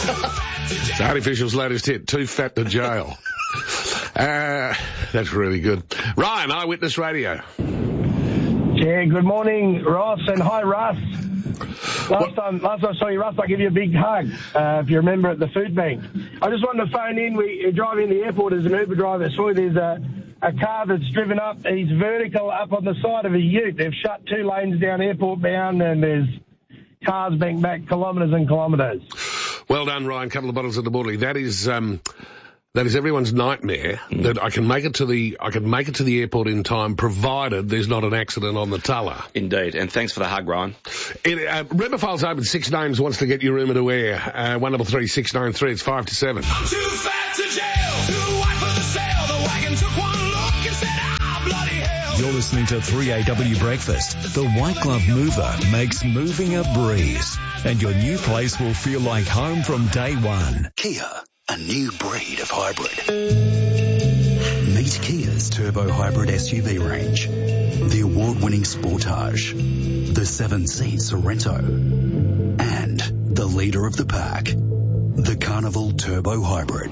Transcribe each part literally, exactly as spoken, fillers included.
It's Artie Fishel's latest hit, Too Fat to Jail. uh, that's really good. Ryan, Eyewitness Radio. Yeah, good morning, Ross, and hi, Russ. Last what? time last time I saw you, Russ, I give you a big hug, uh, if you remember, at the food bank. I just wanted to phone in. We drive in the airport as an Uber driver. Saw there's a, a car that's driven up. He's vertical up on the side of a ute. They've shut two lanes down airport bound, and there's cars banked back kilometres and kilometres. Well done, Ryan. Couple of bottles of the Borley. That is, um, that is everyone's nightmare. Mm. That I can make it to the, I can make it to the airport in time, provided there's not an accident on the Tulla. Indeed, and thanks for the hug, Ryan. It, uh, Riverfile's open. Six Names wants to get your rumour to air. Uh, one double three six nine three. It's five to seven. I'm too fat to jail. Too white for the sale. The wagon took one look and said, ah, bloody hell. You're listening to three A W Breakfast. The White Glove Mover makes moving a breeze, and your new place will feel like home from day one. Kia, a new breed of hybrid. Meet Kia's Turbo Hybrid S U V range. The award-winning Sportage, the seven-seat Sorento, and the leader of the pack, the Carnival Turbo Hybrid.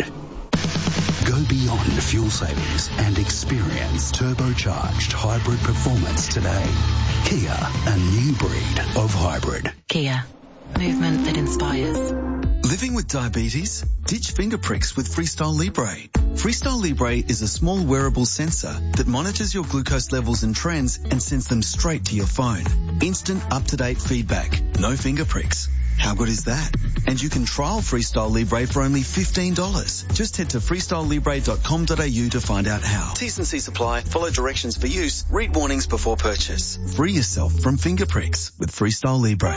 Go beyond fuel savings and experience turbocharged hybrid performance today. Kia, a new breed of hybrid. Kia, movement that inspires. Living with diabetes? Ditch finger pricks with Freestyle Libre. Freestyle Libre is a small wearable sensor that monitors your glucose levels and trends and sends them straight to your phone. Instant up-to-date feedback. No finger pricks. How good is that? And you can trial Freestyle Libre for only fifteen dollars. Just head to freestyle libre dot com dot a u to find out how. T's and C's apply. Follow directions for use. Read warnings before purchase. Free yourself from finger pricks with Freestyle Libre.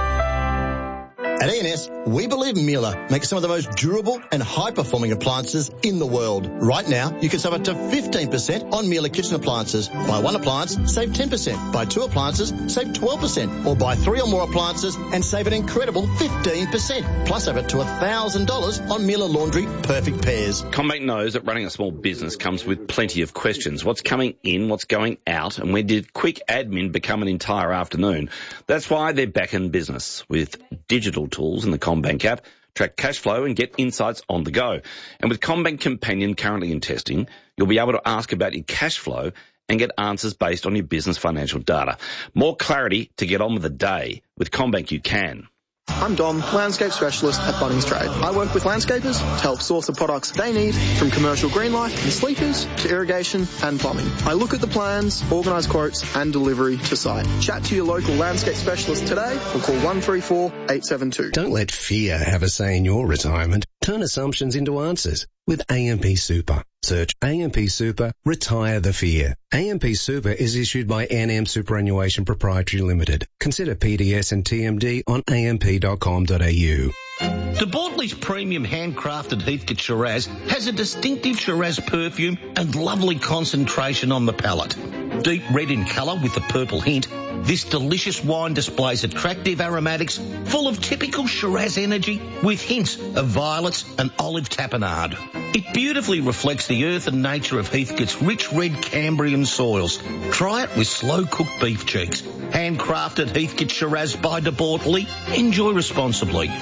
At E and S, we believe Miele makes some of the most durable and high-performing appliances in the world. Right now, you can save up to fifteen percent on Miele kitchen appliances. Buy one appliance, save ten percent. Buy two appliances, save twelve percent. Or buy three or more appliances and save an incredible fifteen percent. Plus over to one thousand dollars on Miele Laundry Perfect Pairs. CommBank knows that running a small business comes with plenty of questions. What's coming in, what's going out, and when did quick admin become an entire afternoon? That's why they're back in business with digital tools in the CommBank app. Track cash flow and get insights on the go. And with CommBank Companion currently in testing, you'll be able to ask about your cash flow and get answers based on your business financial data. More clarity to get on with the day. With CommBank you can. I'm Dom, landscape specialist at Bunnings Trade. I work with landscapers to help source the products they need, from commercial green life and sleepers to irrigation and plumbing. I look at the plans, organise quotes and delivery to site. Chat to your local landscape specialist today or call one three four, eight seven two. Don't let fear have a say in your retirement. Turn assumptions into answers with A M P Super. Search A M P Super, retire the fear. A M P Super is issued by N M Superannuation Proprietary Limited. Consider P D S and T M D on a m p dot com dot a u. De Bortley's premium handcrafted Heathcote Shiraz has a distinctive Shiraz perfume and lovely concentration on the palate. Deep red in colour with a purple hint, this delicious wine displays attractive aromatics full of typical Shiraz energy with hints of violets and olive tapenade. It beautifully reflects the earth and nature of Heathcote's rich red Cambrian soils. Try it with slow-cooked beef cheeks. Handcrafted Heathcote Shiraz by De Bortley. Enjoy responsibly.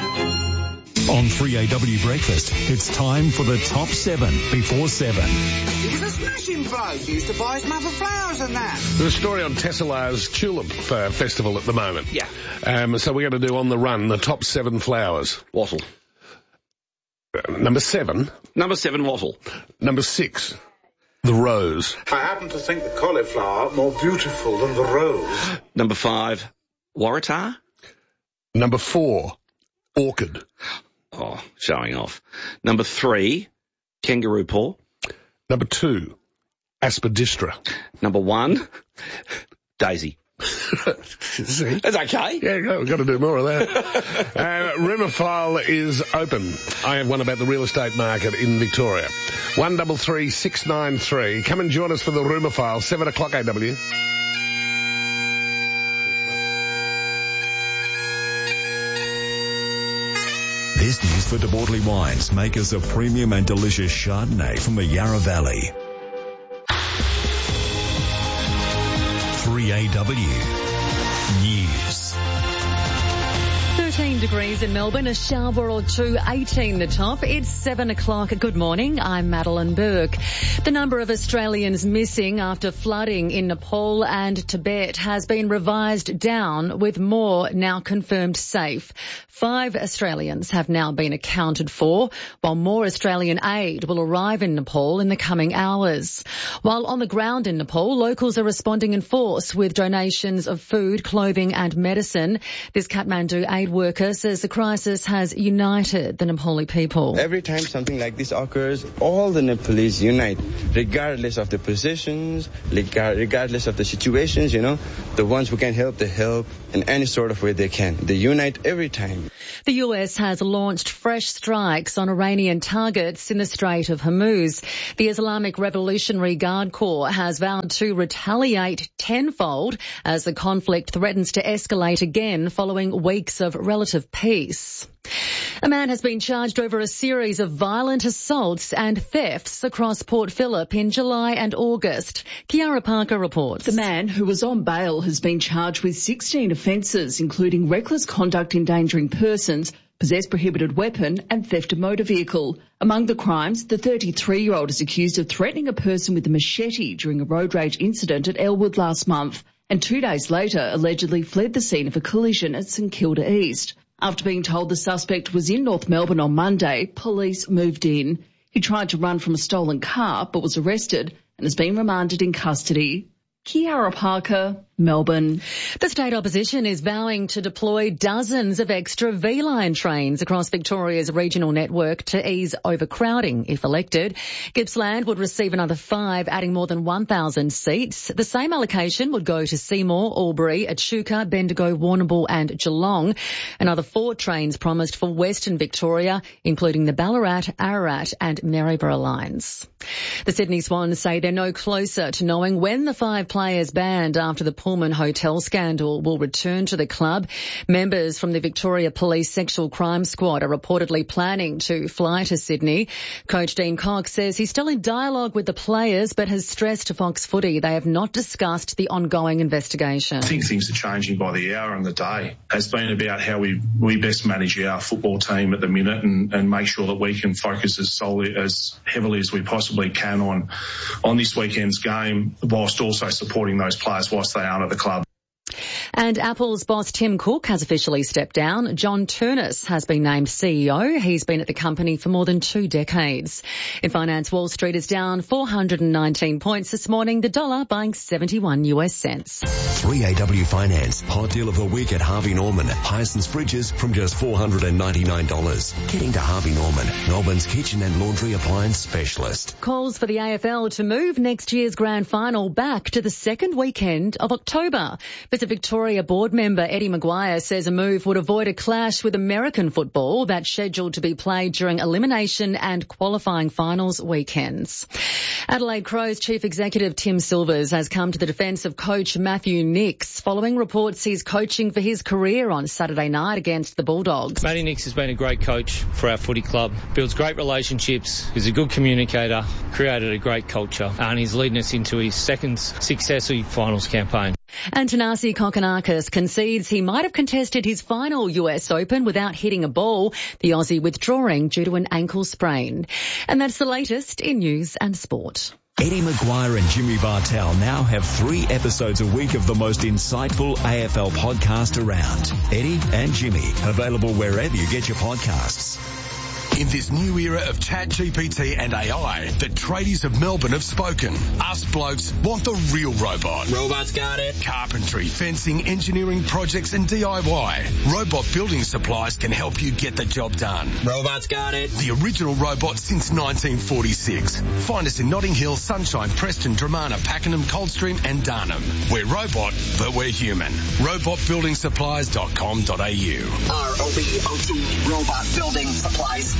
On three A W Breakfast, it's time for the top seven before seven. He was a smashing bloke. He used to buy his mother flowers and that. There's a story on Tesselaar's Tulip uh, Festival at the moment. Yeah. Um, so we're going to do on the run the top seven flowers. Wattle. Uh, number seven. Number seven, wattle. Number six, the rose. I happen to think the cauliflower more beautiful than the rose. Number five, waratah. Number four, orchid. Oh, showing off. Number three, kangaroo paw. Number two, aspidistra. Number one, daisy. See? That's okay. Yeah, we've got to do more of that. uh, Rumourfile is open. I have one about the real estate market in Victoria. One double three six nine three. Come and join us for the Rumourfile, seven o'clock A W. This news for De Bortley Wines, makers of premium and delicious Chardonnay from the Yarra Valley. three A W News. thirteen nineteen degrees in Melbourne, a shower or two, eighteen the top. It's seven o'clock. Good morning. I'm Madeline Burke. The number of Australians missing after flooding in Nepal and Tibet has been revised down, with more now confirmed safe. Five Australians have now been accounted for, while more Australian aid will arrive in Nepal in the coming hours. While on the ground in Nepal, locals are responding in force with donations of food, clothing and medicine. This Kathmandu aid worker says the crisis has united the Nepali people. Every time something like this occurs, all the Nepalese unite, regardless of the positions, regardless of the situations, you know. The ones who can help, they help in any sort of way they can. They unite every time. The U S has launched fresh strikes on Iranian targets in the Strait of Hormuz. The Islamic Revolutionary Guard Corps has vowed to retaliate tenfold as the conflict threatens to escalate again following weeks of relative peace. A man has been charged over a series of violent assaults and thefts across Port Phillip in July and August. Kiara Parker reports. The man, who was on bail, has been charged with sixteen offences, including reckless conduct endangering persons, possessed prohibited weapon and theft of motor vehicle. Among the crimes, the thirty-three-year-old is accused of threatening a person with a machete during a road rage incident at Elwood last month, and two days later allegedly fled the scene of a collision at St Kilda East. After being told the suspect was in North Melbourne on Monday, police moved in. He tried to run from a stolen car but was arrested and has been remanded in custody. Kiara Parker, Melbourne. The state opposition is vowing to deploy dozens of extra V-Line trains across Victoria's regional network to ease overcrowding if elected. Gippsland would receive another five, adding more than one thousand seats. The same allocation would go to Seymour, Albury, Echuca, Bendigo, Warrnambool and Geelong. Another four trains promised for Western Victoria, including the Ballarat, Ararat and Maryborough lines. The Sydney Swans say they're no closer to knowing when the five players banned after the Pullman Hotel scandal will return to the club. Members from the Victoria Police Sexual Crime Squad are reportedly planning to fly to Sydney. Coach Dean Cox says he's still in dialogue with the players but has stressed to Fox Footy they have not discussed the ongoing investigation. I think things are changing by the hour and the day. It's been about how we, we best manage our football team at the minute and, and make sure that we can focus as solely, as heavily as we possibly can on, on this weekend's game, whilst also supporting those players whilst they aren't at the club. And Apple's boss Tim Cook has officially stepped down. John Turnus has been named C E O. He's been at the company for more than two decades. In finance, Wall Street is down four hundred nineteen points this morning. The dollar buying seventy-one US cents. three A W Finance. Hot deal of the week at Harvey Norman. Hyacinth fridges from just four hundred ninety-nine dollars. Getting to Harvey Norman, Melbourne's kitchen and laundry appliance specialist. Calls for the A F L to move next year's grand final back to the second weekend of October. Visit Victoria board member Eddie Maguire says a move would avoid a clash with American football that's scheduled to be played during elimination and qualifying finals weekends. Adelaide Crows Chief Executive Tim Silvers has come to the defence of coach Matthew Nicks following reports he's coaching for his career on Saturday night against the Bulldogs. Matty Nicks has been a great coach for our footy club, builds great relationships, is a good communicator, created a great culture, and he's leading us into his second successful finals campaign. And Tanasi Kokonakis concedes he might have contested his final U S Open without hitting a ball, the Aussie withdrawing due to an ankle sprain. And that's the latest in news and sport. Eddie Maguire and Jimmy Bartel now have three episodes a week of the most insightful A F L podcast around. Eddie and Jimmy, available wherever you get your podcasts. In this new era of ChatGPT and A I, the tradies of Melbourne have spoken. Us blokes want the real robot. Robots got it. Carpentry, fencing, engineering projects and D I Y. Robot Building Supplies can help you get the job done. Robots got it. The original robot since nineteen forty-six. Find us in Notting Hill, Sunshine, Preston, Dramana, Pakenham, Coldstream and Darnham. We're robot, but we're human. robot building supplies dot com dot a u. R O B O T, Robot Building Supplies.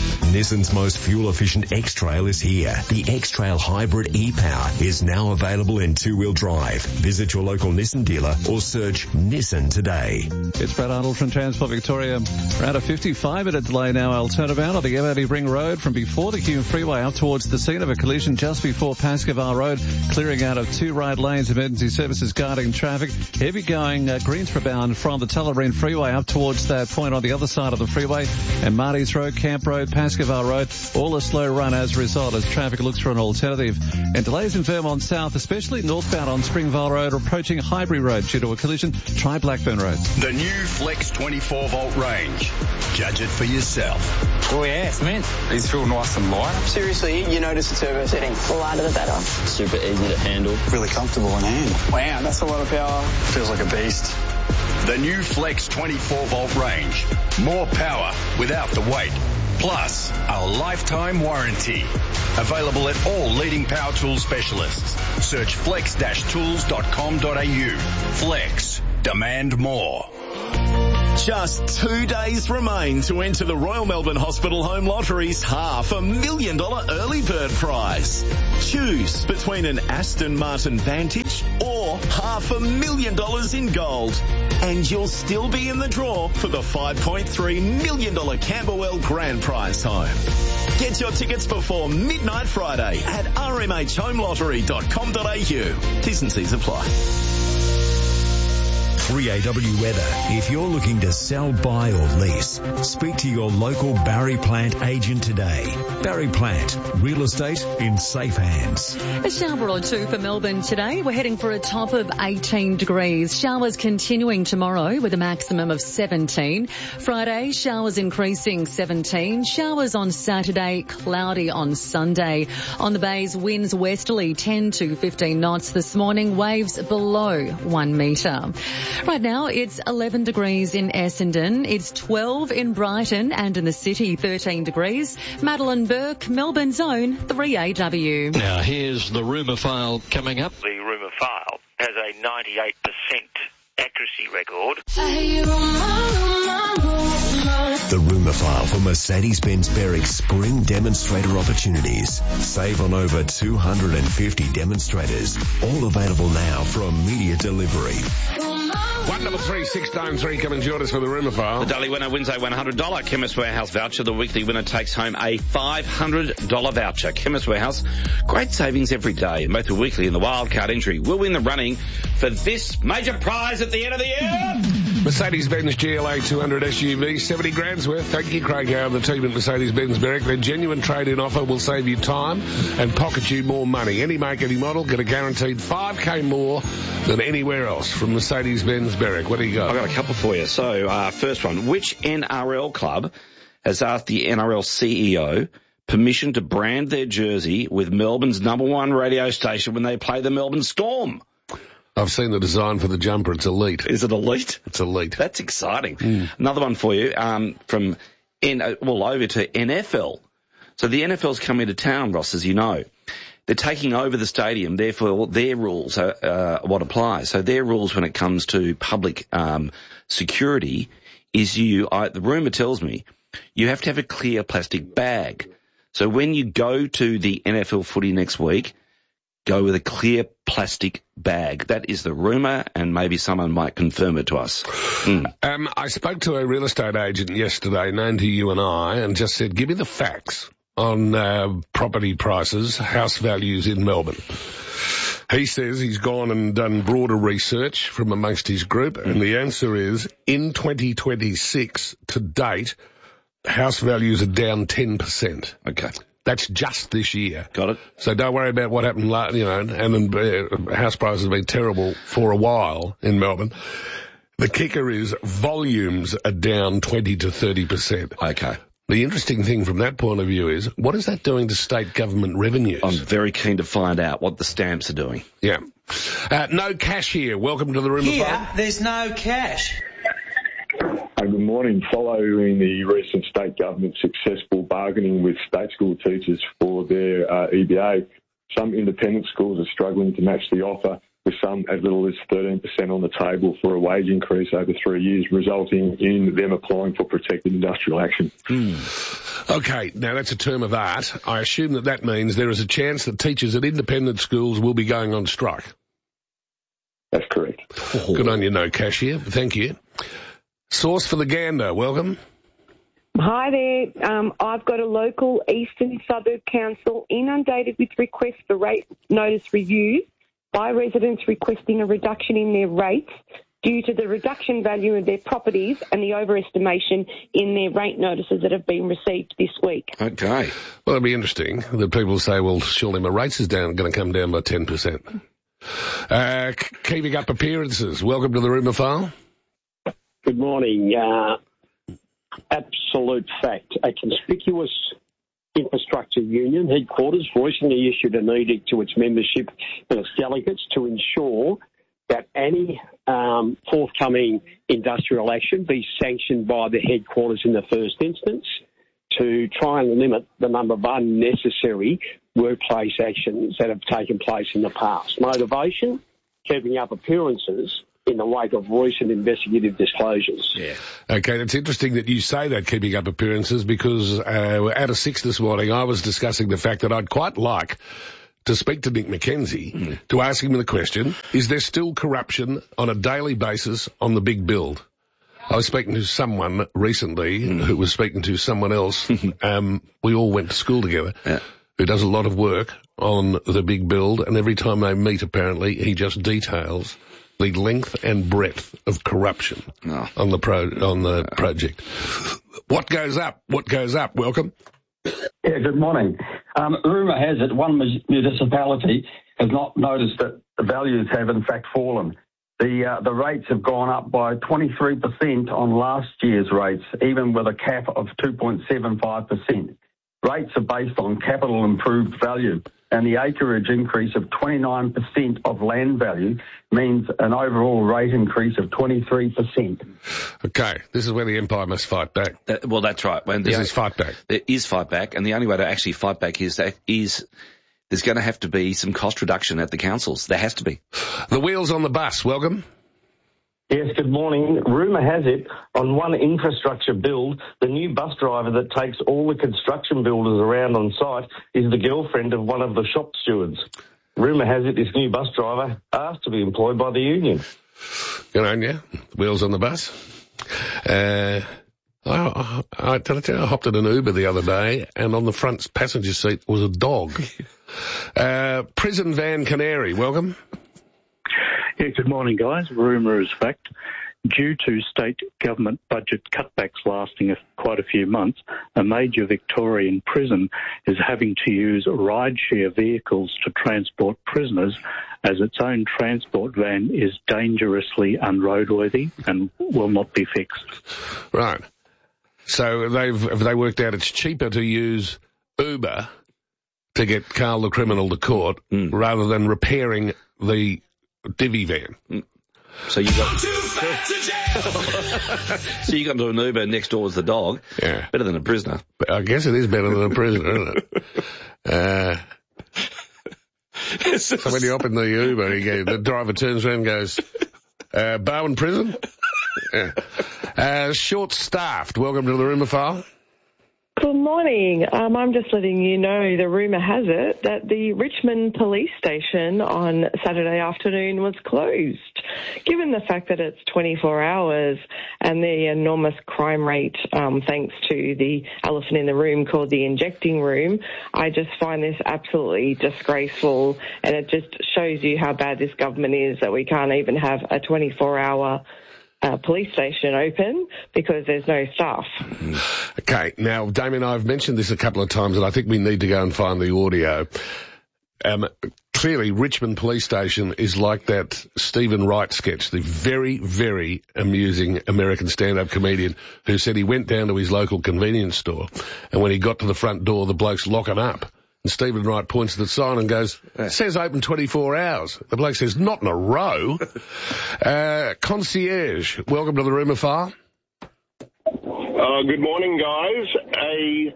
Nissan's most fuel-efficient X-Trail is here. The X-Trail Hybrid E-Power is now available in two-wheel drive. Visit your local Nissan dealer or search Nissan today. It's Brad Arnold from Transport Victoria. Around a fifty-five minute delay now, I'll turn about on the M O D Ring Road from before the Hume Freeway up towards the scene of a collision just before Pascoe Road, clearing out of two right lanes, emergency services guarding traffic. Heavy going uh, Greensboro bound from the Tullamarine Freeway up towards that point on the other side of the freeway, and Marty's Road, Camp Road, Pascoe Road, all a slow run as a result as traffic looks for an alternative. And delays in Vermont South, especially northbound on Springvale Road, approaching Highbury Road due to a collision. Try Blackburn Road. The new Flex twenty-four volt range. Judge it for yourself. Oh yeah, it's mint. These feel nice and light. Seriously, you notice the turbo setting. The lighter the better. Super easy to handle. Really comfortable in hand. Wow, that's a lot of power. Feels like a beast. The new Flex twenty-four volt range. More power without the weight. Plus, a lifetime warranty. Available at all leading power tool specialists. Search flex tools dot com dot a u. Flex. Demand more. Just two days remain to enter the Royal Melbourne Hospital Home Lottery's half a million dollar early bird prize. Choose between an Aston Martin Vantage or half a million dollars in gold. And you'll still be in the draw for the five point three million dollars Camberwell Grand Prize home. Get your tickets before midnight Friday at r m h home lottery dot com dot a u. T's and C's apply. three A W weather. If you're looking to sell, buy or lease, speak to your local Barry Plant agent today. Barry Plant, real estate in safe hands. A shower or two for Melbourne today. We're heading for a top of eighteen degrees. Showers continuing tomorrow with a maximum of seventeen. Friday, showers increasing seventeen. Showers on Saturday, cloudy on Sunday. On the bays, winds westerly ten to fifteen knots this morning. Waves below one metre. Right now, it's eleven degrees in Essendon. It's twelve in Brighton and in the city, thirteen degrees. Madeline Burke, Melbourne's own three A W. Now, here's the rumour file coming up. The rumour file has a ninety-eight percent accuracy record. The rumour file for Mercedes-Benz Berwick's spring demonstrator opportunities. Save on over two hundred fifty demonstrators. All available now for immediate delivery. One double three six nine three. Come and join us for the rumour file. The daily winner wins a one hundred dollars Chemist Warehouse voucher. The weekly winner takes home a five hundred dollars voucher. Chemist Warehouse, great savings every day. Both the weekly and the wildcard entry will win the running for this major prize at the end of the year. Mercedes-Benz G L A two hundred S U V, seventy grand's worth. Thank you, Craig Howard, the team at Mercedes-Benz Berwick. Their genuine trade-in offer will save you time and pocket you more money. Any make, any model, get a guaranteed five K more than anywhere else from Mercedes-Benz Berwick. What do you got? I've got a couple for you. So, uh, first one. Which N R L club has asked the N R L C E O permission to brand their jersey with Melbourne's number one radio station when they play the Melbourne Storm? I've seen the design for the jumper. It's elite. Is it elite? It's elite. That's exciting. Mm. Another one for you, um, from N, well, over to N F L. So the N F L's coming to town, Ross, as you know. They're taking over the stadium, therefore their rules are uh, what apply. So their rules when it comes to public um, security is you, I, the rumour tells me, you have to have a clear plastic bag. So when you go to the N F L footy next week, go with a clear plastic bag. That is the rumour, and maybe someone might confirm it to us. Mm. Um, I spoke to a real estate agent yesterday, known to you and I, and just said, give me the facts on uh, property prices, house values in Melbourne. He says he's gone and done broader research from amongst his group, and the answer is, in twenty twenty-six to date, house values are down ten percent. Okay. That's just this year. Got it. So don't worry about what happened, last, you know, and then uh, house prices have been terrible for a while in Melbourne. The kicker is volumes are down twenty to thirty percent. Okay. The interesting thing from that point of view is, what is that doing to state government revenues? I'm very keen to find out what the stamps are doing. Yeah. Uh, no cash here. Welcome to the room. Here, of there's no cash. Hi, good morning. Following the recent state government's successful bargaining with state school teachers for their uh, E B A, some independent schools are struggling to match the offer, with some as little as thirteen percent on the table for a wage increase over three years, resulting in them applying for protected industrial action. Mm. Okay, now that's a term of art. I assume that that means there is a chance that teachers at independent schools will be going on strike. That's correct. Oh. Good on you, no cashier. Thank you. Source for the gander, welcome. Hi there. Um, I've got a local Eastern Suburb Council inundated with requests for rate notice reviews by residents requesting a reduction in their rates due to the reduction value of their properties and the overestimation in their rate notices that have been received this week. Okay. Well, it'll be interesting that people say, well, surely my rates is down, going to come down by ten percent. Uh, keeping up appearances. Welcome to the Rumour File. Good morning. Uh, absolute fact. A conspicuous infrastructure union headquarters recently issued an edict to its membership and its delegates to ensure that any um, forthcoming industrial action be sanctioned by the headquarters in the first instance to try and limit the number of unnecessary workplace actions that have taken place in the past. Motivation, keeping up appearances in the wake of recent investigative disclosures. Yeah. Okay, it's interesting that you say that, keeping up appearances, because uh, out of six this morning I was discussing the fact that I'd quite like to speak to Nick McKenzie mm. to ask him the question, is there still corruption on a daily basis on the big build? I was speaking to someone recently mm. who was speaking to someone else. um, we all went to school together. Yeah. Who does a lot of work on the big build, and every time they meet, apparently, he just details the length and breadth of corruption oh. on the pro on the project. What goes up? What goes up? Welcome. Yeah, good morning. Um, rumour has it one municipality has not noticed that the values have in fact fallen. The uh, the rates have gone up by twenty-three percent on last year's rates, even with a cap of two point seven five percent. Rates are based on capital improved value, and the acreage increase of twenty-nine percent of land value means an overall rate increase of twenty-three percent. Okay, this is where the Empire must fight back. Uh, well, that's right. When this is fight back. There is fight back, and the only way to actually fight back is that is there's going to have to be some cost reduction at the councils. There has to be. The wheels on the bus, welcome. Yes, good morning. Rumour has it, on one infrastructure build, the new bus driver that takes all the construction builders around on site is the girlfriend of one of the shop stewards. Rumour has it this new bus driver asked to be employed by the union. Good on you. Wheels on the bus. Uh, I, I, I, did I, tell you, I hopped in an Uber the other day, and on the front passenger seat was a dog. uh, Prison Van Canary, welcome. Yeah, good morning, guys. Rumour is fact. Due to state government budget cutbacks lasting a, quite a few months, a major Victorian prison is having to use rideshare vehicles to transport prisoners, as its own transport van is dangerously unroadworthy and will not be fixed. Right. So they've have they worked out it's cheaper to use Uber to get Carl the criminal to court mm. rather than repairing the divvy van. Mm. So you got so you got into an Uber, next door was the dog. Yeah, better than a prisoner. But I guess it is better than a prisoner, isn't it? Uh, so when you hop in the Uber, you go, the driver turns around and goes, uh, Bowen prison? Yeah. Uh, short-staffed. Welcome to the Rumour File. Good morning. Um, I'm just letting you know the rumour has it that the Richmond police station on Saturday afternoon was closed. Given the fact that it's twenty-four hours and the enormous crime rate, um, thanks to the elephant in the room called the injecting room, I just find this absolutely disgraceful, and it just shows you how bad this government is that we can't even have a twenty-four hour Uh, police station open because there's no staff. Okay, now, Damien, I've mentioned this a couple of times, and I think we need to go and find the audio. Um, clearly, Richmond Police Station is like that Stephen Wright sketch, the very, very amusing American stand-up comedian who said he went down to his local convenience store, and when he got to the front door, the bloke's locking up. And Stephen Wright points to the sign and goes, it says open twenty-four hours. The bloke says, not in a row. uh, concierge, welcome to the Rumour File. Uh, good morning, guys. A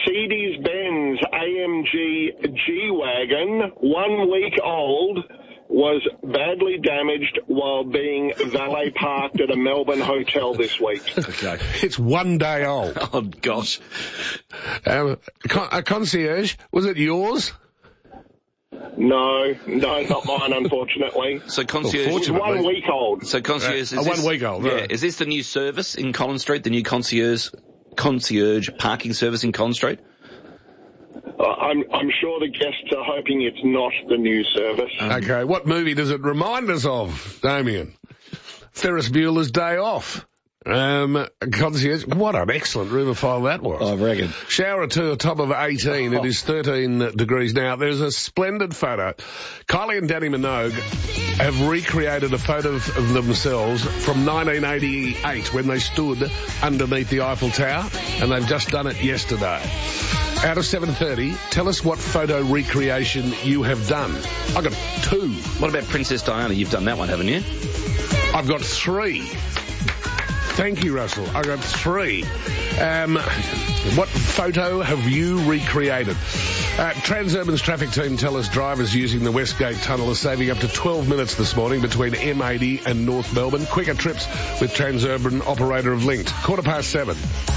Mercedes-Benz A M G G-Wagon, one week old, was badly damaged while being valet parked at a Melbourne hotel this week. Okay. It's one day old. Oh, gosh. Um, con- a concierge, was it yours? No, no, not mine, unfortunately. So concierge... It's one week old. So concierge... Uh, is one this, week old, Yeah, right. is this the new service in Collins Street, the new concierge concierge parking service in Collins Street? Uh, I'm, I'm sure the guests are hoping it's not the new service. Okay, what movie does it remind us of, Damien? Ferris Bueller's Day Off. Um, concierge, what an excellent rumour file that was. I reckon. Shower to a top of eighteen. It is thirteen degrees now. There's a splendid photo. Kylie and Danny Minogue have recreated a photo of themselves from nineteen eighty-eight when they stood underneath the Eiffel Tower, and they've just done it yesterday. Out of seven thirty, tell us what photo recreation you have done. I've got two. What about Princess Diana? You've done that one, haven't you? I've got three. Thank you, Russell. I got three. Um, what photo have you recreated? Uh, Transurban's traffic team tell us drivers using the Westgate Tunnel are saving up to twelve minutes this morning between M eighty and North Melbourne. Quicker trips with Transurban operator of Linked. Quarter past seven.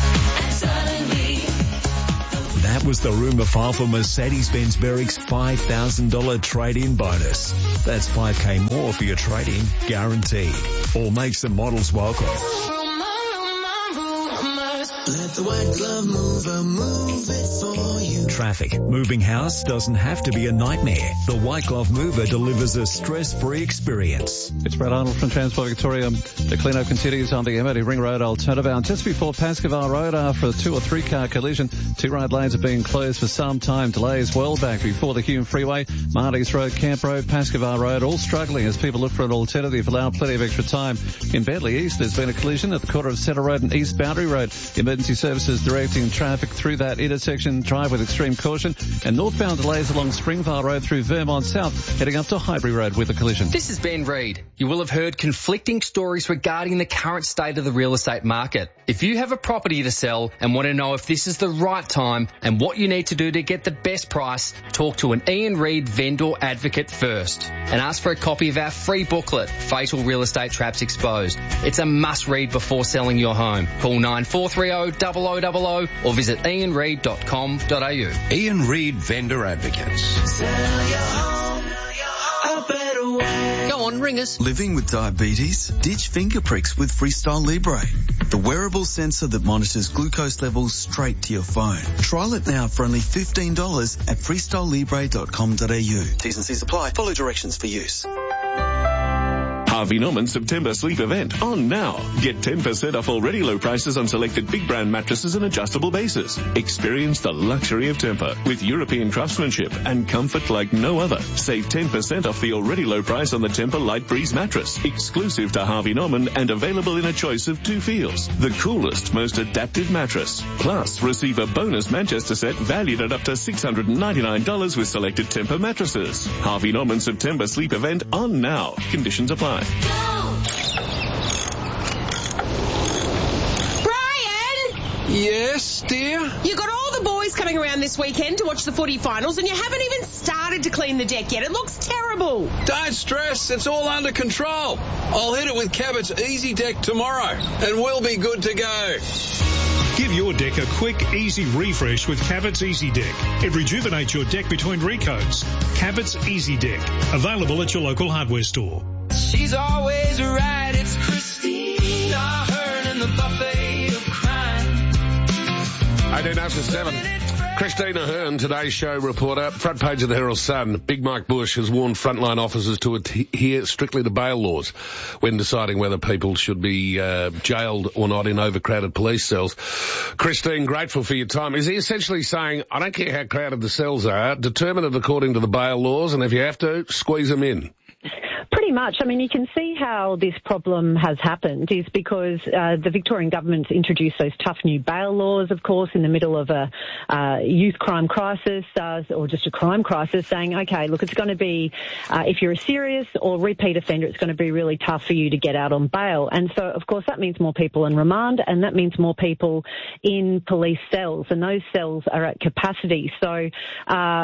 That was the rumour file for Mercedes-Benz Berwick's five thousand dollars trade-in bonus. That's five K more for your trade-in, guaranteed. Or make some models welcome. Let the white glove mover move it for you. Traffic. Moving house doesn't have to be a nightmare. The White Glove Mover delivers a stress-free experience. It's Brad Arnold from Transport Victoria. The cleanup continues on the M eighty Ring Road Alternative. Just before Pascoval Road, after a two or three car collision, two right lanes are being closed for some time. Delays well back before the Hume Freeway, Marty's Road, Camp Road, Pascoval Road, all struggling as people look for an alternative. Allow plenty of extra time. In Bentley East, there's been a collision at the corner of Centre Road and East Boundary Road. Emergency services directing traffic through that intersection. Drive with extreme caution. And northbound delays along Springvale Road through Vermont South, heading up to Highbury Road with a collision. This is Ben Reid. You will have heard conflicting stories regarding the current state of the real estate market. If you have a property to sell and want to know if this is the right time and what you need to do to get the best price, talk to an Ian Reid vendor advocate first and ask for a copy of our free booklet, Fatal Real Estate Traps Exposed. It's a must-read before selling your home. Call nine four three zero, zero zero zero zero or visit ian reid dot com dot a u. Ian Reid Vendor Advocates. Sell your home a better way. Go on, ring us. Living with diabetes? Ditch finger pricks with Freestyle Libre, the wearable sensor that monitors glucose levels straight to your phone. Trial it now for only fifteen dollars at freestyle libre dot com dot a u. T's and C's apply. Follow directions for use. Harvey Norman September sleep event on now. Get ten percent off already low prices on selected big brand mattresses and adjustable bases. Experience the luxury of Tempur with European craftsmanship and comfort like no other. Save ten percent off the already low price on the Tempur Light Breeze mattress, exclusive to Harvey Norman and available in a choice of two feels. The coolest, most adaptive mattress. Plus, receive a bonus Manchester set valued at up to six hundred ninety-nine dollars with selected Tempur mattresses. Harvey Norman September sleep event on now. Conditions apply. Yes, dear? You got all the boys coming around this weekend to watch the footy finals and you haven't even started to clean the deck yet. It looks terrible. Don't stress, it's all under control. I'll hit it with Cabot's Easy Deck tomorrow and we'll be good to go. Give your deck a quick, easy refresh with Cabot's Easy Deck. It rejuvenates your deck between recoats. Cabot's Easy Deck. Available at your local hardware store. She's always right. It's Christina Ahern in the buffet of crime. eighteen after seven. Christina Ahern, Today's Show reporter, front page of the Herald Sun. Big Mike Bush has warned frontline officers to adhere strictly to bail laws when deciding whether people should be uh, jailed or not in overcrowded police cells. Christine, grateful for your time. Is he essentially saying, I don't care how crowded the cells are, determine it according to the bail laws, and if you have to, squeeze them in? Pretty much. I mean, you can see how this problem has happened is because uh, the Victorian government's introduced those tough new bail laws, of course, in the middle of a uh, youth crime crisis uh, or just a crime crisis, saying, OK, look, it's going to be, uh, if you're a serious or repeat offender, it's going to be really tough for you to get out on bail. And so, of course, that means more people in remand and that means more people in police cells, and those cells are at capacity. So, uh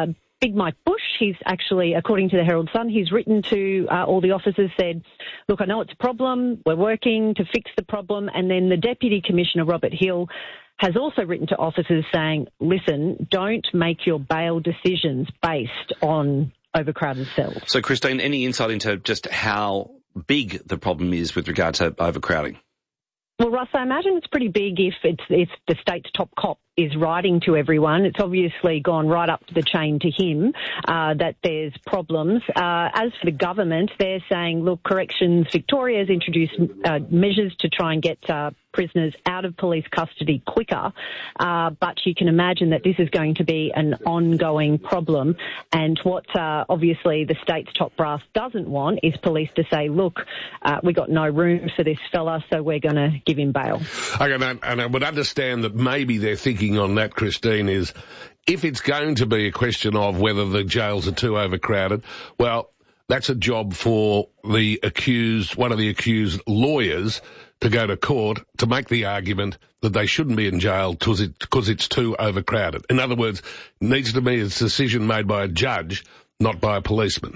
Big Mike Bush, he's actually, according to the Herald Sun, he's written to uh, all the officers, said, look, I know it's a problem, we're working to fix the problem. And then the Deputy Commissioner, Robert Hill, has also written to officers saying, listen, don't make your bail decisions based on overcrowded cells. So, Christine, any insight into just how big the problem is with regard to overcrowding? Well, Russ, I imagine it's pretty big if it's if the state's top cop is writing to everyone. It's obviously gone right up the chain to him uh, that there's problems. Uh, as for the government, they're saying, look, Corrections Victoria has introduced uh, measures to try and get uh, prisoners out of police custody quicker, uh, but you can imagine that this is going to be an ongoing problem. And what uh, obviously the state's top brass doesn't want is police to say, look, uh, we got no room for this fella, so we're going to give him bail. Okay, and I, and I would understand that maybe they're thinking on that, Christine, is if it's going to be a question of whether the jails are too overcrowded, well, that's a job for the accused, one of the accused lawyers to go to court to make the argument that they shouldn't be in jail because it, because it's too overcrowded. In other words, it needs to be a decision made by a judge, not by a policeman.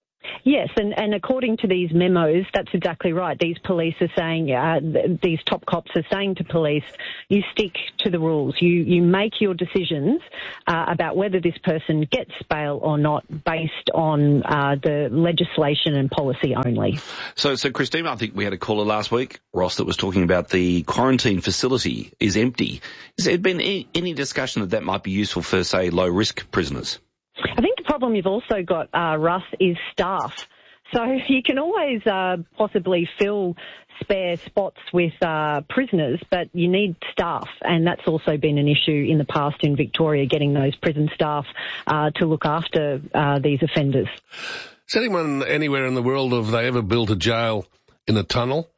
Yes, and, and according to these memos, that's exactly right. These police are saying, uh, th- these top cops are saying to police, you stick to the rules. You, you make your decisions uh, about whether this person gets bail or not based on uh, the legislation and policy only. So, so Christine, I think we had a caller last week, Ross, that was talking about the quarantine facility is empty. Has there been any, any discussion that that might be useful for, say, low-risk prisoners? I think the problem you've also got, uh, Russ, is staff. So you can always uh, possibly fill spare spots with uh, prisoners, but you need staff, and that's also been an issue in the past in Victoria, getting those prison staff uh, to look after uh, these offenders. Has anyone anywhere in the world, have they ever built a jail in a tunnel?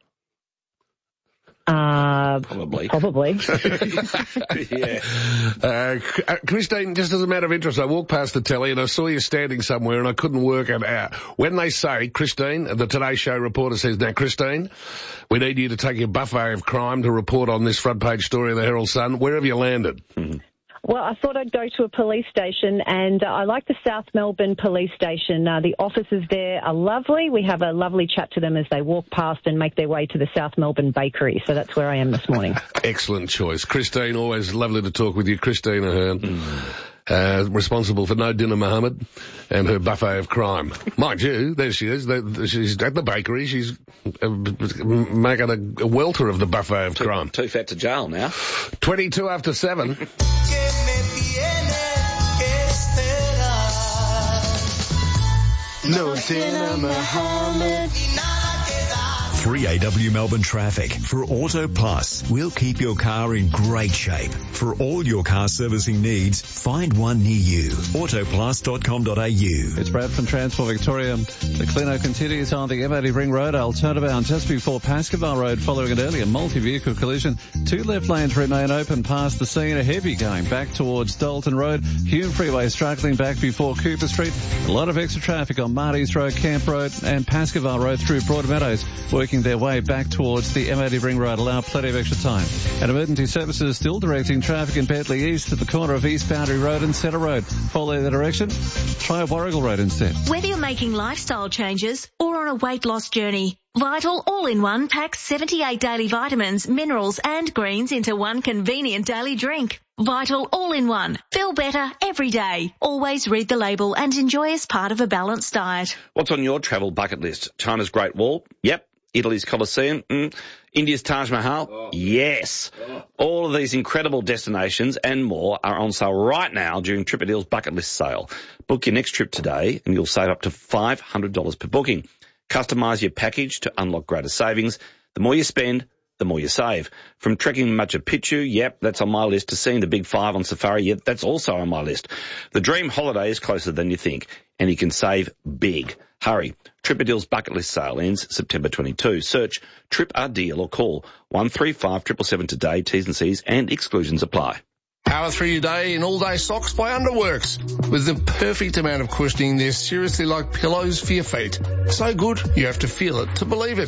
Uh, probably. Probably. yeah. Uh, Christine, just as a matter of interest, I walked past the telly and I saw you standing somewhere and I couldn't work it out. When they say, Christine, the Today Show reporter says, now, Christine, we need you to take your buffet of crime to report on this front page story of the Herald Sun. Where have you landed? Mm-hmm. Well, I thought I'd go to a police station, and uh, I like the South Melbourne Police Station. Uh, the officers there are lovely. We have a lovely chat to them as they walk past and make their way to the South Melbourne Bakery. So that's where I am this morning. Excellent choice. Christine, always lovely to talk with you. Christine Ahern, mm. uh, responsible for No Dinner Mohammed and her buffet of crime. Mind you, there she is. She's at the bakery. She's uh, making a, a welter of the buffet of too, crime. Too fat to jail now. twenty-two after seven. No Dinner Mohammed. three A W Melbourne traffic. For Auto Plus, we'll keep your car in great shape. For all your car servicing needs, find one near you. autoplus dot com dot a u. It's Brad from Transport Victoria. The cleano continues on the M eighty Ring Road, Alternatibound, just before Pascoval Road, following an earlier multi-vehicle collision. Two left lanes remain open past the scene. A heavy going back towards Dalton Road. Hume Freeway struggling back before Cooper Street. A lot of extra traffic on Marty's Road, Camp Road and Pascoval Road through Broadmeadows, working their way back towards the M eighty Ring Road. Allow plenty of extra time. And emergency services still directing traffic in Bentley East to the corner of East Boundary Road and Centre Road. Follow the direction, try Warrigal Road instead. Whether you're making lifestyle changes or on a weight loss journey, Vital All-in-One packs seventy-eight daily vitamins, minerals and greens into one convenient daily drink. Vital All-in-One. Feel better every day. Always read the label and enjoy as part of a balanced diet. What's on your travel bucket list? China's Great Wall? Yep. Italy's Colosseum? Mm. India's Taj Mahal? Oh. Yes. Oh. All of these incredible destinations and more are on sale right now during TripADeal's bucket list sale. Book your next trip today and you'll save up to five hundred dollars per booking. Customise your package to unlock greater savings. The more you spend, the more you save. From trekking Machu Picchu, yep, that's on my list, to seeing the Big Five on safari, yep, that's also on my list. The dream holiday is closer than you think, and you can save big. Hurry. TripADeal's bucket list sale ends September twenty-second. Search TripADeal or call one three five seven seven seven today. T's and C's and exclusions apply. Power through your day in all-day socks by Underworks. With the perfect amount of cushioning, they're seriously like pillows for your feet. So good, you have to feel it to believe it.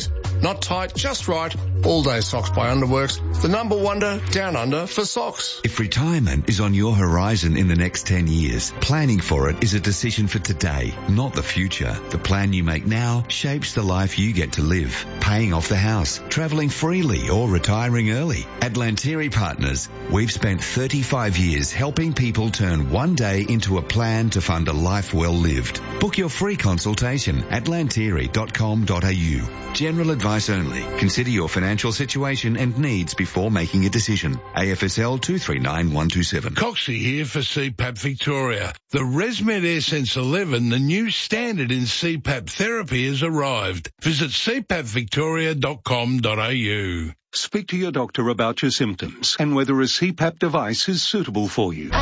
Not tight, just right. All Day Socks by Underworks, the number wonder down under for socks. If retirement is on your horizon in the next ten years, planning for it is a decision for today, not the future. The plan you make now shapes the life you get to live. Paying off the house, travelling freely or retiring early. At Lantieri Partners, we've spent thirty-five years helping people turn one day into a plan to fund a life well lived. Book your free consultation at lantieri dot com dot a u. General advice only. Consider your financial situation and needs before making a decision. A F S L two three nine one two seven. Coxie here for C PAP Victoria. The ResMed AirSense eleven, the new standard in C PAP therapy, has arrived. Visit c pap victoria dot com dot a u. Speak to your doctor about your symptoms and whether a C PAP device is suitable for you.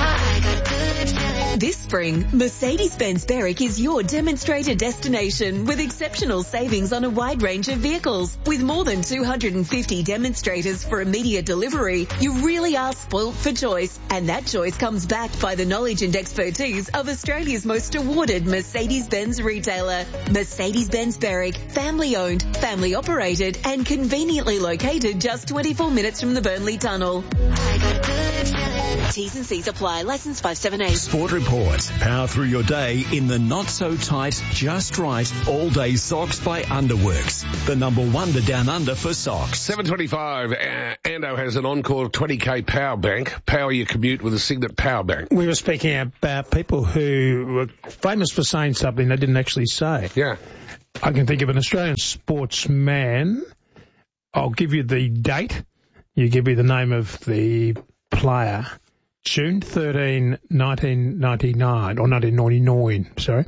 This spring, Mercedes-Benz Berwick is your demonstrator destination with exceptional savings on a wide range of vehicles. With more than two hundred fifty demonstrators for immediate delivery, you really are spoilt for choice. And that choice comes backed by the knowledge and expertise of Australia's most awarded Mercedes-Benz retailer. Mercedes-Benz Berwick, family-owned, family-operated and conveniently located just twenty-four minutes from the Burnley Tunnel. T's and C's apply. Licence five seven eight. Sport Report. Power through your day in the not-so-tight, just right, all-day socks by Underworks. The number wonder down under for socks. seven twenty-five. Uh, Ando has an Encore twenty K power bank. Power your commute with a Signet power bank. We were speaking about people who were famous for saying something they didn't actually say. Yeah. I can think of an Australian sportsman. I'll give you the date. You give me the name of the player. June thirteenth, nineteen ninety-nine, or nineteen ninety-nine, sorry.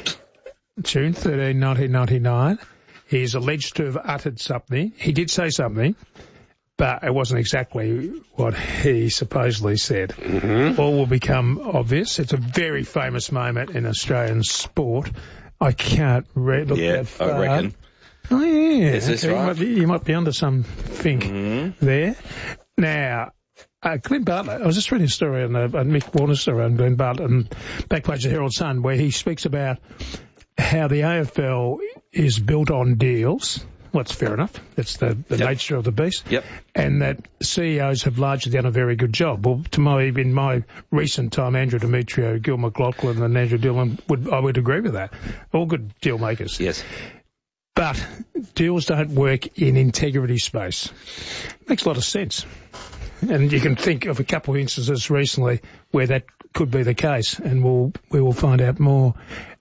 June thirteenth, nineteen ninety-nine. He is alleged to have uttered something. He did say something, but it wasn't exactly what he supposedly said. Mm-hmm. All will become obvious. It's a very famous moment in Australian sport. I can't read. Look Yeah, that far. I reckon. Oh, yeah. Is this okay, right? You might, be, you might be under something Mm-hmm. there. Now, uh, Glenn Bartlett, I was just reading a story on, uh, on Mick Warner's story on Glenn Bartlett and back page of the Herald Sun, where he speaks about how the A F L is built on deals. Well, that's fair enough. That's the, the Yep. nature of the beast. Yep. And that C E Os have largely done a very good job. Well, to my, in my recent time, Andrew Demetrio, Gil McLaughlin and Andrew Dillon, would, I would agree with that. All good deal makers. Yes. But deals don't work in integrity space. Makes a lot of sense. And you can think of a couple of instances recently where that could be the case, and we'll, we will find out more.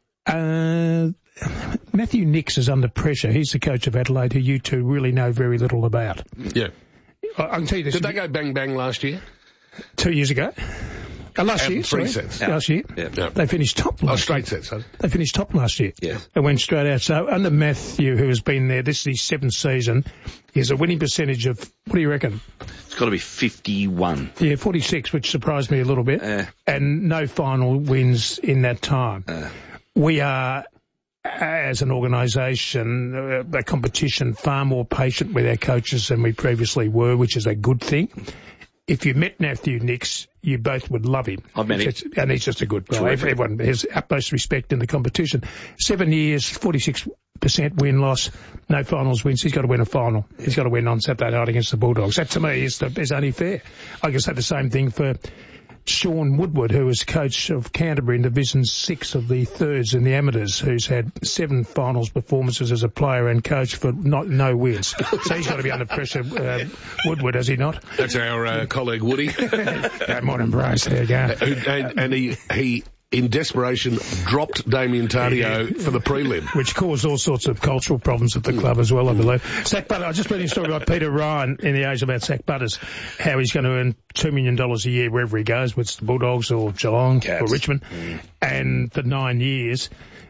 Uh, Matthew Nix is under pressure. He's the coach of Adelaide, who you two really know very little about. Yeah. I, I can tell you this. Did they go bang bang last year? Two years ago? Uh, last Um, year, three sorry. sets. Last year. Yeah. Yeah. They finished top last Oh, straight year. sets. Huh? They finished top last year. Yeah. They went straight out. So under Matthew, who has been there, this is his seventh season, he has a winning percentage of, what do you reckon? It's got to be fifty-one. Yeah, forty-six, which surprised me a little bit. Uh, and no final wins in that time. Uh, We are, as an organisation, uh, a competition, far more patient with our coaches than we previously were, which is a good thing. If you met Matthew Nix, you both would love him. I've met him. It's- And he's just a good guy. Terrific. Everyone has utmost respect in the competition. Seven years, forty-six percent win-loss, no finals wins. He's got to win a final. He's got to win on Saturday night against the Bulldogs. That, to me, is, the, is only fair. I can say the same thing for Sean Woodward, who was coach of Canterbury in Division six of the thirds in the amateurs, who's had seven finals performances as a player and coach for not no wins. So he's got to be under pressure, uh, Woodward, has he not? That's our uh, colleague Woody. Good morning, Bryce. There you go. Who- and, and he, he, in desperation, dropped Damien Tardio for the prelim. Which caused all sorts of cultural problems at the club as well, I believe. Zach Butters, I just read a story about Peter Ryan in the age about Zach Butters, how he's going to earn two million dollars a year wherever he goes, whether it's the Bulldogs or Geelong Cats. or Richmond, Mm. and for nine years.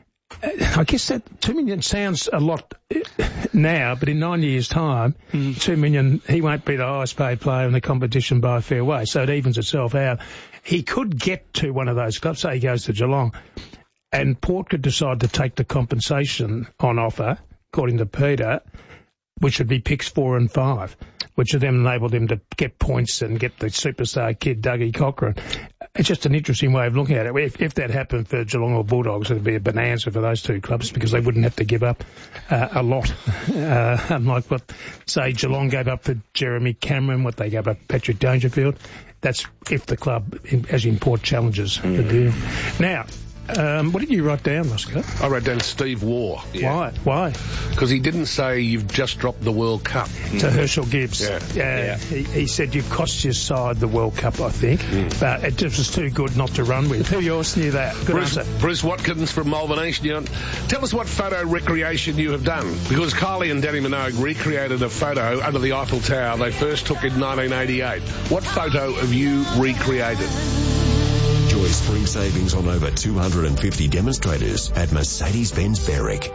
I guess that two million sounds a lot now, but in nine years' time, Mm. two million, he won't be the highest paid player in the competition by a fair way, so it evens itself out. He could get to one of those clubs, say he goes to Geelong, and Port could decide to take the compensation on offer, according to Peter, which would be picks four and five, which would then enable him to get points and get the superstar kid, Dougie Cochrane. it's just an interesting way of looking at it. If, if that happened for Geelong or Bulldogs, it would be a bonanza for those two clubs because they wouldn't have to give up uh, a lot, uh, unlike what, say, Geelong gave up for Jeremy Cameron, what they gave up for Patrick Dangerfield. That's if the club has import challenges mm. to do. Now, Um, what did you write down, Roscoe? I wrote down Steve Waugh. Yeah. Why? Why? Because he didn't say you've just dropped the World Cup. Mm. To Herschel Gibbs. Yeah. Uh, yeah. He, he said you've cost your side the World Cup, I think. Mm. But it just was too good not to run with. Who yours knew that? Good Bruce, answer. Bruce Watkins from Malvern East. You know, tell us what photo recreation you have done. Because Kylie and Danny Minogue recreated a photo under the Eiffel Tower they first took in nineteen eighty-eight. What photo have you recreated? Enjoy spring savings on over two hundred fifty demonstrators at Mercedes-Benz Berwick.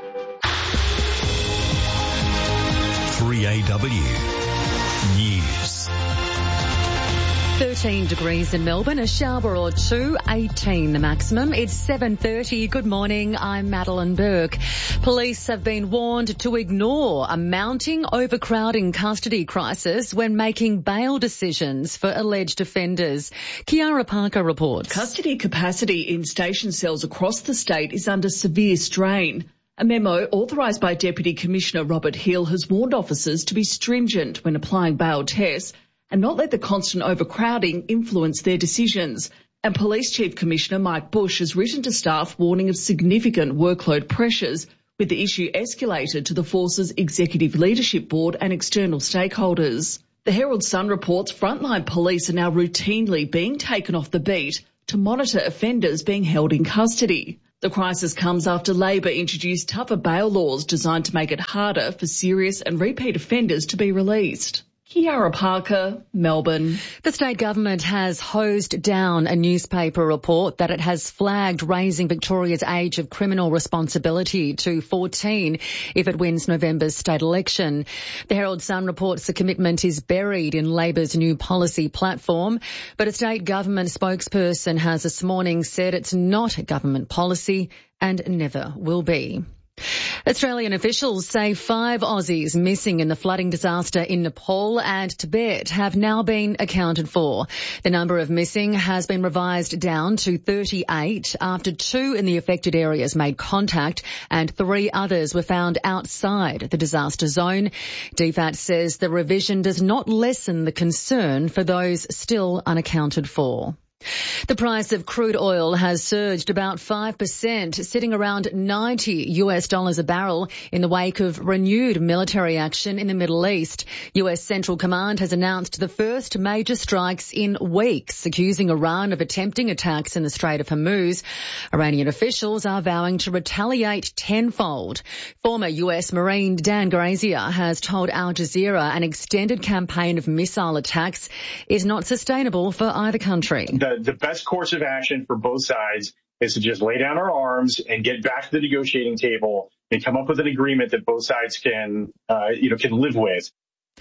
three A W News. thirteen degrees in Melbourne, a shower or two, eighteen the maximum. It's seven thirty. Good morning, I'm Madeline Burke. Police have been warned to ignore a mounting overcrowding custody crisis when making bail decisions for alleged offenders. Kiara Parker reports. Custody capacity in station cells across the state is under severe strain. A memo authorised by Deputy Commissioner Robert Hill has warned officers to be stringent when applying bail tests and not let the constant overcrowding influence their decisions. And Police Chief Commissioner Mike Bush has written to staff warning of significant workload pressures, with the issue escalated to the Force's Executive Leadership Board and external stakeholders. The Herald Sun reports frontline police are now routinely being taken off the beat to monitor offenders being held in custody. The crisis comes after Labor introduced tougher bail laws designed to make it harder for serious and repeat offenders to be released. Kiara Parker, Melbourne. The state government has hosed down a newspaper report that it has flagged raising Victoria's age of criminal responsibility to fourteen if it wins November's state election. The Herald Sun reports the commitment is buried in Labor's new policy platform, but a state government spokesperson has this morning said it's not government policy and never will be. Australian officials say five Aussies missing in the flooding disaster in Nepal and Tibet have now been accounted for. The number of missing has been revised down to thirty-eight after two in the affected areas made contact and three others were found outside the disaster zone. D F A T says the revision does not lessen the concern for those still unaccounted for. The price of crude oil has surged about five percent, sitting around ninety US dollars a barrel in the wake of renewed military action in the Middle East. U S Central Command has announced the first major strikes in weeks, accusing Iran of attempting attacks in the Strait of Hormuz. Iranian officials are vowing to retaliate tenfold. Former U S Marine Dan Grazier has told Al Jazeera an extended campaign of missile attacks is not sustainable for either country. The, the best course of action for both sides is to just lay down our arms and get back to the negotiating table and come up with an agreement that both sides can, uh, you know, can live with.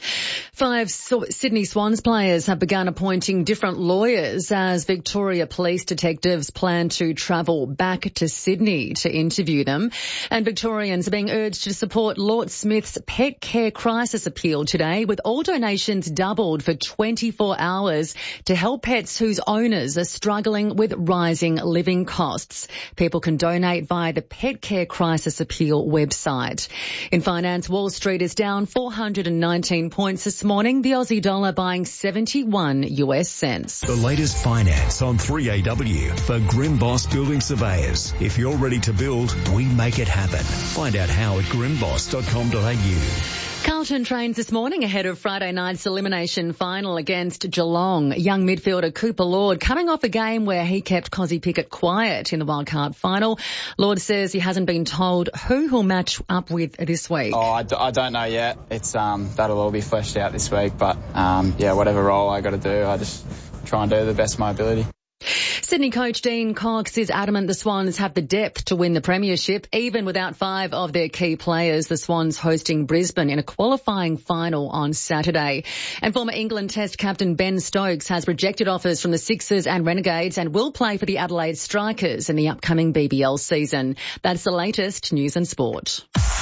Five Sydney Swans players have begun appointing different lawyers as Victoria Police detectives plan to travel back to Sydney to interview them. And Victorians are being urged to support Lord Smith's pet care crisis appeal today, with all donations doubled for twenty-four hours to help pets whose owners are struggling with rising living costs. People can donate via the Pet Care Crisis Appeal website. In finance, Wall Street is down four hundred nineteen points this morning, the Aussie dollar buying seventy-one US cents. The latest finance on three A W for Grimboss Building Surveyors. If you're ready to build, we make it happen. Find out how at grimboss dot com dot a u. Carlton trains this morning ahead of Friday night's elimination final against Geelong. Young midfielder Cooper Lord coming off a game where he kept Cozzy Pickett quiet in the wildcard final. Lord says he hasn't been told who he'll match up with this week. Oh, I, d- I don't know yet. It's um that'll all be fleshed out this week. But um yeah, whatever role I got to do, I just try and do the best of my ability. Sydney coach Dean Cox is adamant the Swans have the depth to win the premiership, even without five of their key players. The Swans hosting Brisbane in a qualifying final on Saturday. And former England Test captain Ben Stokes has rejected offers from the Sixers and Renegades and will play for the Adelaide Strikers in the upcoming B B L season. That's the latest news and sport.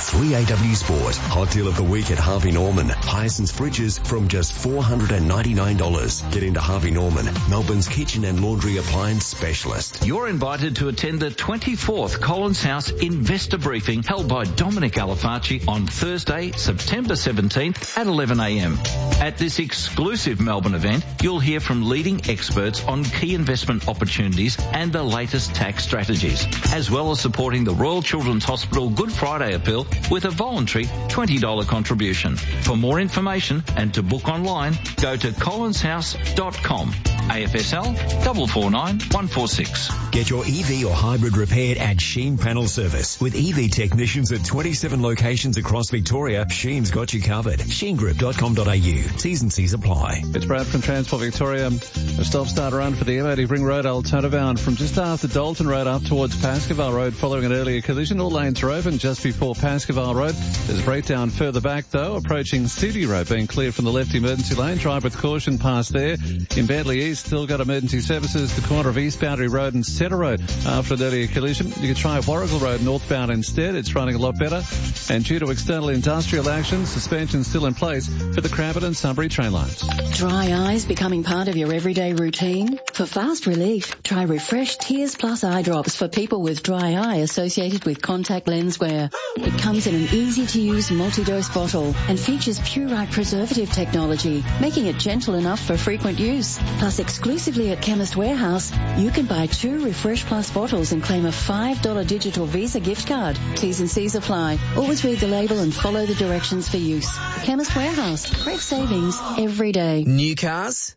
three A W Sport. Hot deal of the week at Harvey Norman. Hyacinth fridges from just four hundred ninety-nine dollars. Get into Harvey Norman, Melbourne's kitchen and laundry appliance specialist. You're invited to attend the twenty-fourth Collins House Investor Briefing held by Dominic Alifacci on Thursday, September seventeenth at eleven a m. At this exclusive Melbourne event, you'll hear from leading experts on key investment opportunities and the latest tax strategies, as well as supporting the Royal Children's Hospital Good Friday appeal with a voluntary twenty dollars contribution. For more information and to book online, go to collins house dot com. A F S L four four nine one four six. Get your E V or hybrid repaired at Sheen Panel Service. With E V technicians at twenty-seven locations across Victoria, Sheen's got you covered. sheen group dot com dot a u. T's and C's apply. It's Brad from Transport Victoria. A stop-start run for the M eighty Ring Road alternative bound from just after Dalton Road up towards Pascoval Road following an earlier collision. All lanes are open just before Pascoval Road. There's a breakdown further back, though, approaching City Road, being cleared from the left emergency lane. Drive with caution past there. In Bentley East, still got emergency services. The corner of East Boundary Road and Centre Road after an earlier collision. You can try Warrigal Road northbound instead. It's running a lot better. And due to external industrial action, suspension still in place for the Crabbit and Sunbury train lines. Dry eyes becoming part of your everyday routine? For fast relief, try Refresh Tears Plus eye drops for people with dry eye associated with contact lens wear. It comes in an easy-to-use multi-dose bottle and features Purite preservative technology, making it gentle enough for frequent use. Plus, exclusively at Chemist Warehouse, you can buy two Refresh Plus bottles and claim a five dollars digital Visa gift card. T's and C's apply. Always read the label and follow the directions for use. Chemist Warehouse. Great savings every day. New cars,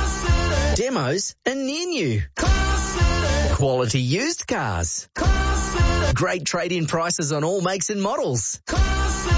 demos and near new. Quality used cars. Great trade-in prices on all makes and models.